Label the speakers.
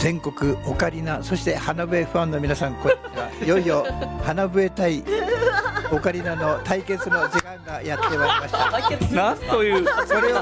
Speaker 1: 全国オカリナ、そして花笛ファンの皆さん、こんにちは。いよいよ花笛対オカリナの対決の時間がやってまいりました。
Speaker 2: なんという
Speaker 1: それを